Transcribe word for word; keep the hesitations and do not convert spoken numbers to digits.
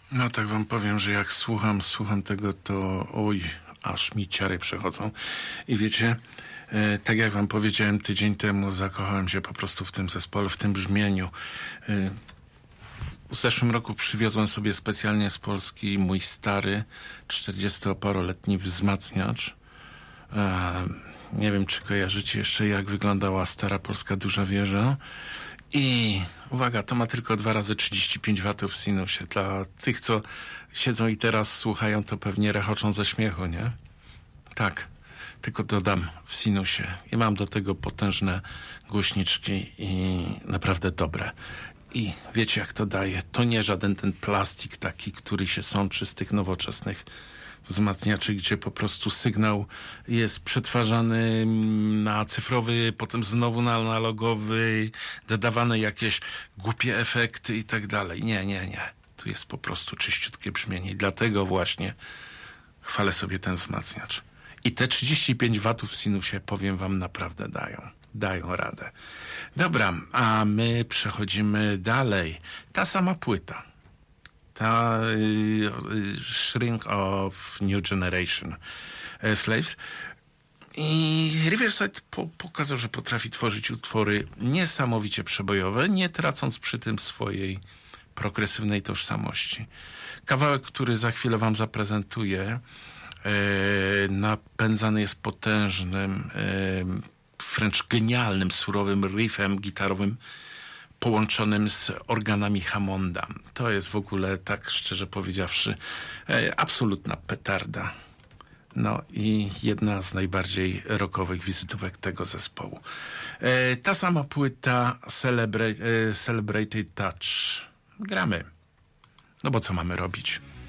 No tak wam powiem, że jak słucham, słucham tego, to oj, aż mi ciary przechodzą. I wiecie, e, tak jak wam powiedziałem tydzień temu, zakochałem się po prostu w tym zespole, w tym brzmieniu. E, w zeszłym roku przywiozłem sobie specjalnie z Polski mój stary, czterdziestoparoletni wzmacniacz. E, nie wiem, czy kojarzycie jeszcze, jak wyglądała stara polska duża wieża. I uwaga, to ma tylko dwa razy trzydzieści pięć watów w sinusie. Dla tych, co siedzą i teraz słuchają, to pewnie rechoczą ze śmiechu, nie? Tak, tylko dodam w sinusie. I mam do tego potężne głośniczki i naprawdę dobre. I wiecie, jak to daje? To nie żaden ten plastik taki, który się sączy z tych nowoczesnych wzmacniaczy, gdzie po prostu sygnał jest przetwarzany na cyfrowy, potem znowu na analogowy, dodawane jakieś głupie efekty i tak dalej. Nie, nie, nie. Tu jest po prostu czyściutkie brzmienie i dlatego właśnie chwalę sobie ten wzmacniacz. I te trzydzieści pięć watów w sinusie, powiem wam, naprawdę dają. Dają radę. Dobra, a my przechodzimy dalej. Ta sama płyta. Ta y, y, Shrink of New Generation y, Slaves. I Riverside po, pokazał, że potrafi tworzyć utwory niesamowicie przebojowe, nie tracąc przy tym swojej progresywnej tożsamości. Kawałek, który za chwilę wam zaprezentuję, y, napędzany jest potężnym, y, wręcz genialnym, surowym riffem gitarowym, połączonym z organami Hammonda. To jest w ogóle, tak szczerze powiedziawszy, e, absolutna petarda. No i jedna z najbardziej rockowych wizytówek tego zespołu. E, ta sama płyta Celebra- e, Celebrated Touch. Gramy. No bo co mamy robić?